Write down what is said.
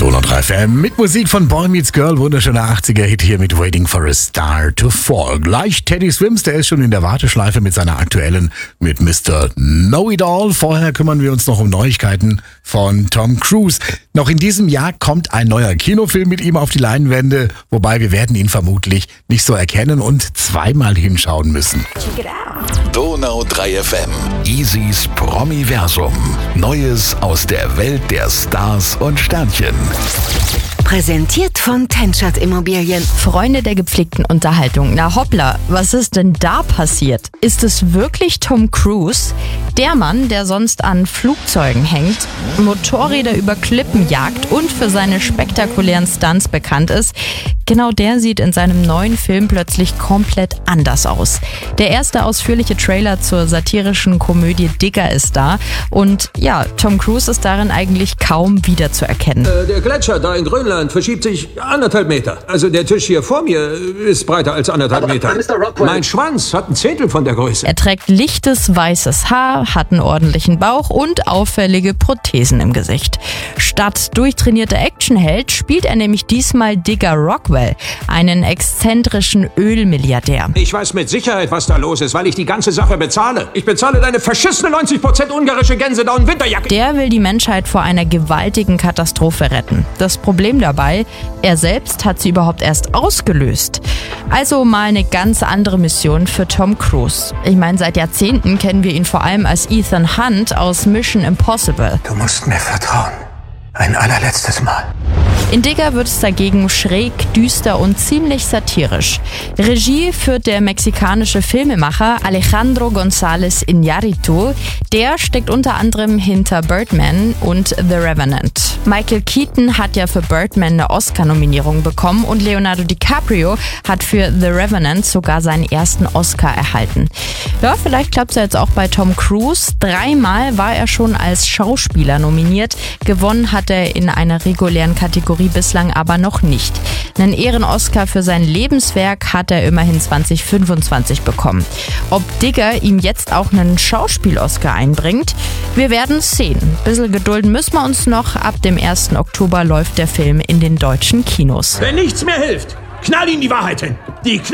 Donau 3 FM mit Musik von Boy Meets Girl, wunderschöner 80er-Hit hier mit Waiting for a Star to Fall. Gleich Teddy Swims, der ist schon in der Warteschleife mit seiner aktuellen, mit Mr. Know-It-All. Vorher kümmern wir uns noch um Neuigkeiten von Tom Cruise. Noch in diesem Jahr kommt ein neuer Kinofilm mit ihm auf die Leinwände, wobei wir werden ihn vermutlich nicht so erkennen und zweimal hinschauen müssen. Donau 3 FM. Easys Promiversum. Neues aus der Welt der Stars und Sternchen. Präsentiert von Tenschert Immobilien. Freunde der gepflegten Unterhaltung. Na hoppla, was ist denn da passiert? Ist es wirklich Tom Cruise? Der Mann, der sonst an Flugzeugen hängt, Motorräder über Klippen jagt und für seine spektakulären Stunts bekannt ist, genau der sieht in seinem neuen Film plötzlich komplett anders aus. Der erste ausführliche Trailer zur satirischen Komödie Digger ist da und ja, Tom Cruise ist darin eigentlich kaum wiederzuerkennen. Der Gletscher da in Grönland verschiebt sich 1,5 Meter. Also der Tisch hier vor mir ist breiter als 1,5 Meter. Mein Schwanz hat ein Zehntel von der Größe. Er trägt lichtes weißes Haar, hat einen ordentlichen Bauch und auffällige Prothesen im Gesicht. Statt durchtrainierter Actionheld spielt er nämlich diesmal Digger Rockwell, einen exzentrischen Ölmilliardär. Ich weiß mit Sicherheit, was da los ist, weil ich die ganze Sache bezahle. Ich bezahle deine verschissene 90% ungarische Gänsedown-Winterjacke. Der will die Menschheit vor einer gewaltigen Katastrophe retten. Das Problem dabei, er selbst hat sie überhaupt erst ausgelöst. Also mal eine ganz andere Mission für Tom Cruise. Ich meine, seit Jahrzehnten kennen wir ihn vor allem als Ethan Hunt aus Mission Impossible. Du musst mir vertrauen. Ein allerletztes Mal. In Digger wird es dagegen schräg, düster und ziemlich satirisch. Regie führt der mexikanische Filmemacher Alejandro González Iñárritu. Der steckt unter anderem hinter Birdman und The Revenant. Michael Keaton hat ja für Birdman eine Oscar-Nominierung bekommen und Leonardo DiCaprio hat für The Revenant sogar seinen ersten Oscar erhalten. Ja, vielleicht klappt es ja jetzt auch bei Tom Cruise. 3-mal war er schon als Schauspieler nominiert. Gewonnen hat er in einer regulären Kategorie bislang aber noch nicht. Einen Ehren-Oscar für sein Lebenswerk hat er immerhin 2025 bekommen. Ob Digger ihm jetzt auch einen Schauspiel-Oscar einbringt, wir werden es sehen. Ein bisschen gedulden müssen wir uns noch. Ab dem 1. Oktober läuft der Film in den deutschen Kinos. Wenn nichts mehr hilft, knall ihm die Wahrheit hin. Die